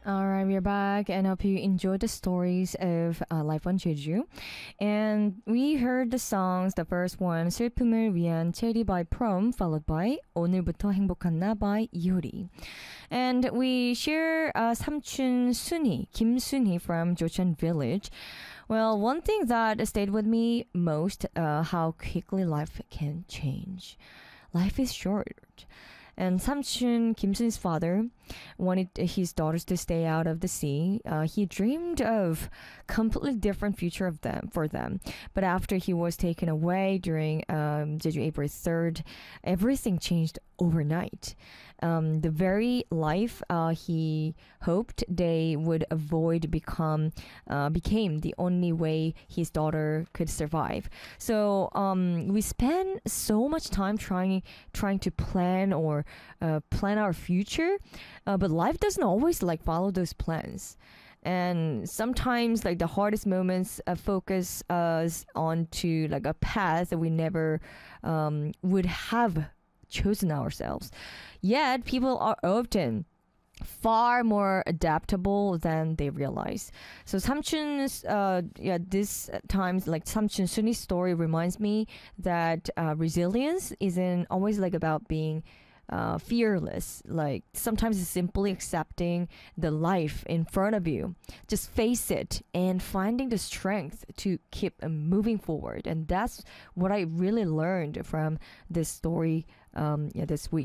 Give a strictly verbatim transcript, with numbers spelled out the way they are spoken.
All right, we're back, and hope you enjoyed the stories of uh, Life on Jeju. And we heard the songs. The first one, 슬픔을 위한 체리 by Prom, followed by 오늘부터 행복한 나 by Yuri. And we share uh, 삼촌 순이, Kim Sunhee from Jocheon Village. Well, one thing that stayed with me most, uh, how quickly life can change. Life is short. And Samchun, Kim Sun's father, wanted his daughters to stay out of the sea. Uh, he dreamed of completely different future of them for them. But after he was taken away during um, Jeju April third, everything changed overnight. Um, the very life uh, he hoped they would avoid become uh, became the only way his daughter could survive. So um, we spend so much time trying trying to plan or uh, plan our future, uh, but life doesn't always like follow those plans. And sometimes like the hardest moments uh, focus us onto like a path that we never um, would have chosen ourselves. Yet people are often far more adaptable than they realize. So Samchun's, uh, yeah, this times like Samchun Sunni's story reminds me that uh, resilience isn't always like about being uh, fearless. Like sometimes it's simply accepting the life in front of you. Just face it and finding the strength to keep uh, moving forward. And that's what I really learned from this story um, yeah, this week.